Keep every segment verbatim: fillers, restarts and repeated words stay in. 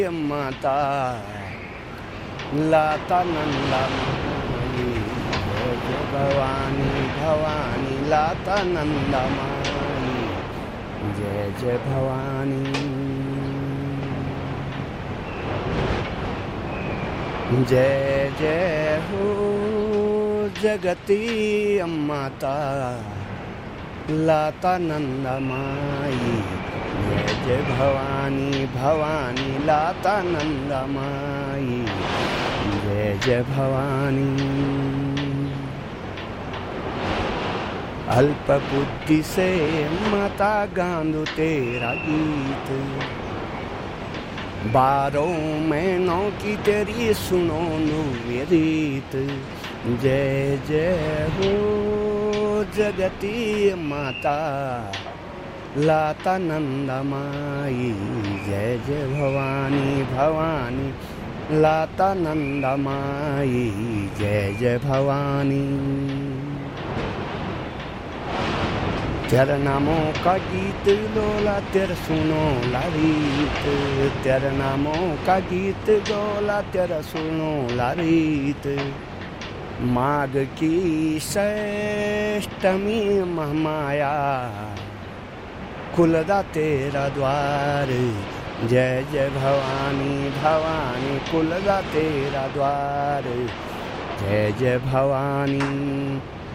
माता लाता नंदा माई, जय जय भवानी भवानी लाता नंदा माई, जय जय भवानी। जय जय हो जगती माता लाता नंदा माई, जय जय भवानी भवानी लाता नंदा माई, जय जय भवानी। अल्प बुद्धि से माता गांधु तेरा गीत, बारों महीनों की तेरी सुनो नु रीत। जय जय हो जगती माता लाता नंदा माई, जय जय भवानी भवानी लाता नंदा माई, जय जय भवानी। तेरे नामों का गीत लोला तेरे सुनो लारीत, तेरे नामों का गीत गोला तेरे सुनो लारीत। माघ की षष्टमी महामाया खुलदा तेरा द्वार, जय जय भवानी भवानी खुलदा तेरा द्वार, जय जय भवानी।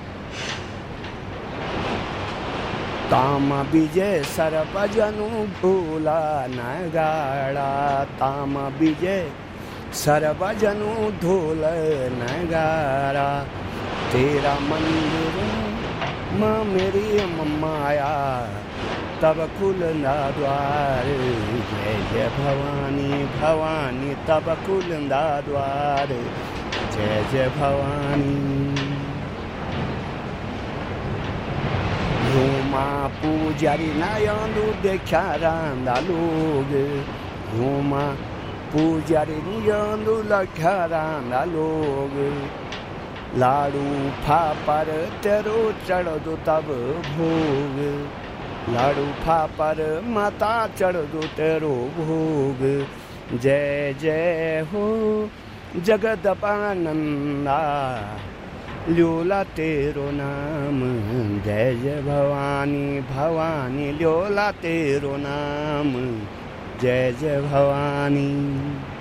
ताम विजय सर्वजनु भूला नगाड़ा, ताम विजय सर्वजनु धूल नगाड़ा। तेरा मंदिर माँ मेरी माया तब खुलना द्वार, जय जय भवानी भवानी तब खुलना द्वार, जय जय भवानी। घूमा पूजारी नयंदु देखा रांदा लोग, घूमा पूजारी नयंदु लखा रांदा लोग। लाडू फापर तेरो चढ़ दो तब भोग, लाडू फापर माता चढ़ दो तेरो भोग। जय जय हो जगदपानंदा ल्योला तेरो नाम, जय जय भवानी भवानी ल्योला तेरो नाम, जय जय भवानी।